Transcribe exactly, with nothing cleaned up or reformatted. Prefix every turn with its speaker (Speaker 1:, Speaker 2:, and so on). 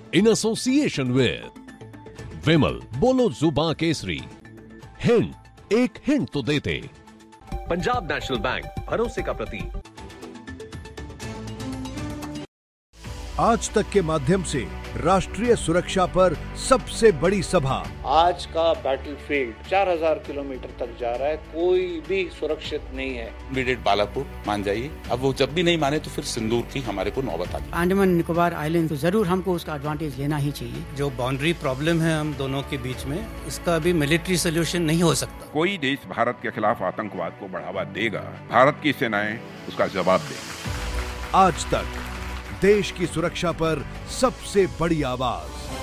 Speaker 1: in association with विमल, बोलो जुबां Kesari. Hint, एक hint तो देते। पंजाब नेशनल बैंक, भरोसे का प्रतीक।
Speaker 2: आज तक के माध्यम से राष्ट्रीय सुरक्षा पर सबसे बड़ी सभा।
Speaker 3: आज का बैटलफील्ड चार हज़ार किलोमीटर तक जा रहा है, कोई भी सुरक्षित नहीं है।
Speaker 4: इमीडिएट बालाकोट मान जाइए। अब वो जब भी नहीं माने तो फिर सिंदूर की हमारे को नौबत आ गई।
Speaker 5: अंडमान निकोबार आइलैंड तो जरूर हमको उसका एडवांटेज लेना ही चाहिए।
Speaker 6: जो बाउंड्री प्रॉब्लम है हम दोनों के बीच में, इसका अभी मिलिट्री सोल्यूशन नहीं हो सकता।
Speaker 7: कोई देश भारत के खिलाफ आतंकवाद को बढ़ावा देगा, भारत की सेनाएं उसका जवाब देंगी।
Speaker 2: आज तक देश की सुरक्षा पर सबसे बड़ी आवाज।